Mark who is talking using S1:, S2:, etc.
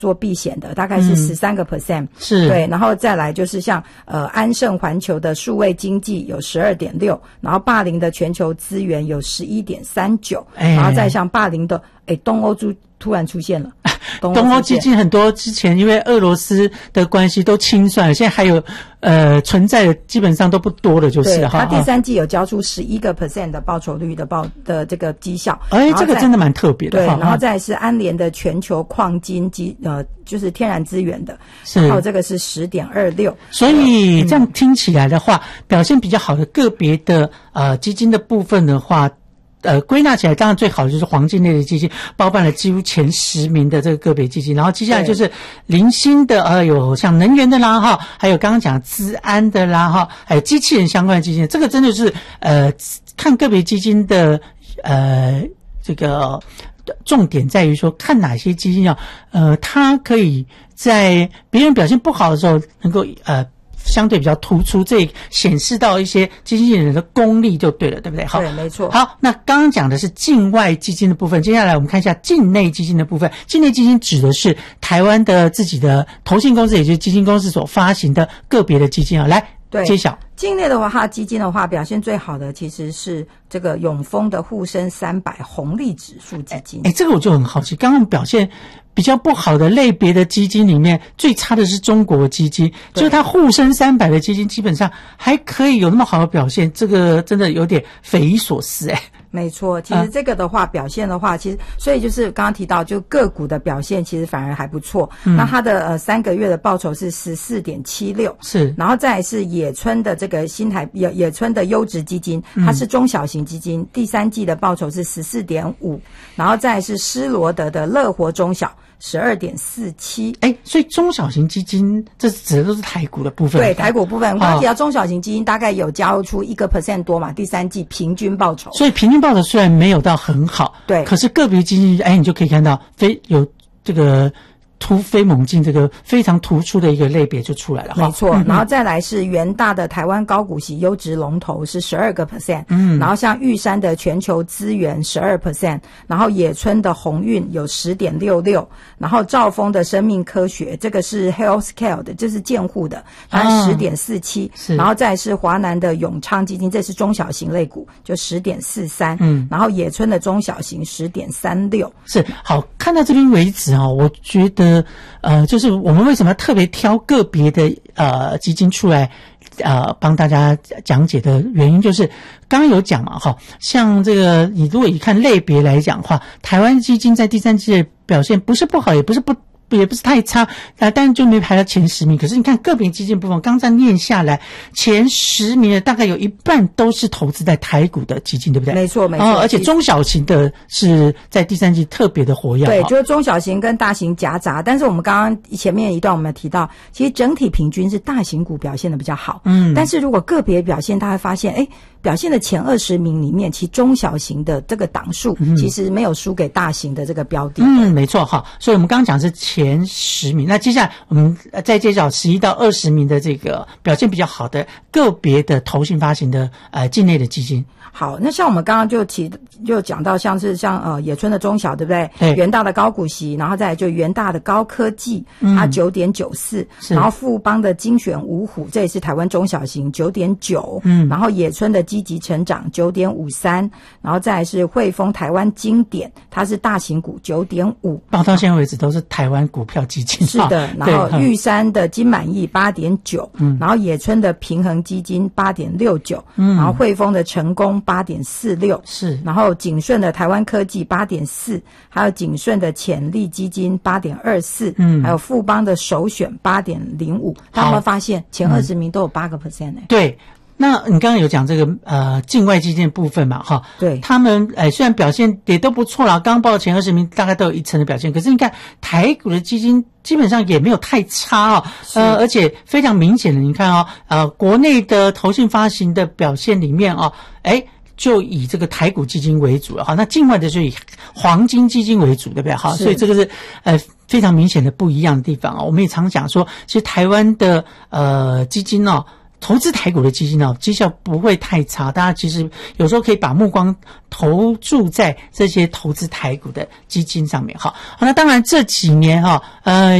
S1: 做避险的，大概是13%，
S2: 是，
S1: 对，然后再来就是像安盛环球的数位经济有12.6%，然后霸凌的全球资源有11.39%，然后再像霸凌的东欧突然出现了。
S2: 东欧基金很多之前因为俄罗斯的关系都清算了，现在还有存在的基本上都不多了，就是了。
S1: 它第三季有交出11% 的报酬率的这个绩效，
S2: 这个真的蛮特别的。
S1: 对，然后再来是安联的全球矿金就是天然资源的，
S2: 然
S1: 后这个是10.26%。
S2: 所以这样听起来的话，表现比较好的个别的基金的部分的话。归纳起来，当然最好的就是黄金类的基金，包办了几乎前10名的这个个别基金。然后接下来就是零星的，有像能源的啦哈，还有刚刚讲资安的啦哈，还有机器人相关的基金。这个真的是看个别基金的这个重点在于说，看哪些基金它可以在别人表现不好的时候，能够相对比较突出，这显示到一些基金人的功力就对了，对不对？好，
S1: 对，没错。
S2: 好，那刚刚讲的是境外基金的部分，接下来我们看一下境内基金的部分。境内基金指的是台湾的自己的投信公司，也就是基金公司所发行的个别的基金来揭晓。
S1: 境内的话，它基金的话表现最好的其实是这个永丰的沪深300红利指数基金。
S2: 这个我就很好奇，刚刚表现比较不好的类别的基金里面，最差的是中国基金，就是它沪深300的基金基本上还可以有那么好的表现，这个真的有点匪夷所思
S1: 没错，其实这个的话表现的话，其实所以就是刚刚提到，就个股的表现其实反而还不错。那它的3个月的报酬是14.76%，
S2: 是，
S1: 然后再来是野村的这个野村的优质基金，它是中小型基金，第3季的报酬是14.5%，然后再来是施罗德的乐活中小。12.47%，
S2: 所以中小型基金这指的都是台股的部分。
S1: 对，台股部分，刚刚提到中小型基金大概有交出1% 多嘛，第3季平均报酬。
S2: 所以平均报酬虽然没有到很好，
S1: 对，
S2: 可是个别基金你就可以看到有这个突飞猛进，这个非常突出的一个类别就出来了。
S1: 没错，然后再来是元大的台湾高股息优质龙头是12%，然后像玉山的全球资源12%，然后野村的鸿运有10.66%，然后兆丰的生命科学这个是 healthcare 的，这是健护的，它是10.47%，然后再来是华南的永昌基金，这是中小型类股，就10.43%，然后野村的中小型10.36%。
S2: 是，好，看到这边为止我觉得就是我们为什么特别挑个别的基金出来帮大家讲解的原因，就是刚刚有讲嘛像这个你如果以看类别来讲的话，台湾基金在第3季的表现不是不好，也不是太差但是就没排到前10名。可是你看个别基金部分，刚才念下来，前10名的大概有一半都是投资在台股的基金，对不对？
S1: 没错没错，
S2: 而且中小型的是在第3季特别的活跃。
S1: 对，就是中小型跟大型夹杂。但是我们刚刚前面一段我们有提到，其实整体平均是大型股表现的比较好。但是如果个别表现，大家会发现表现的前20名里面，其实中小型的这个档数其实没有输给大型的这个标的。
S2: 没错所以我们刚刚讲是前10名，那接下来我们再揭晓11到20名的这个表现比较好的个别的投信发行的境内的基金。
S1: 好，那像我们刚刚就讲到像野村的中小，对不对？对，元大的高股息，然后再来就元大的高科技，它9.94%，然后富邦的精选五虎，这也是台湾中小型9.9%，然后野村的积极成长9.53%，然后再来是汇丰台湾经典，它是大型股9.5%，
S2: 到现在为止都是台湾股票基金。
S1: 是的，然后玉山的金满意8.9%，然后野村的平衡基金8.69%，然后汇丰的成功8.46%，是，然后景顺的台湾科技8.4%，还有景顺的潜力基金8.24%，还有富邦的首选8.05%。他们发现前20名都有8%
S2: 对。那你刚刚有讲这个境外基金的部分嘛
S1: 对，
S2: 他们虽然表现也都不错啦，刚报前20名大概都有1成的表现，可是你看台股的基金基本上也没有太差而且非常明显的，你看国内的投信发行的表现里面就以这个台股基金为主了那境外的就以黄金基金为主，对不对所以这个是非常明显的不一样的地方我们也常讲说，其实台湾的基金投资台股的基金绩效不会太差，大家其实有时候可以把目光投注在这些投资台股的基金上面。好，那当然这几年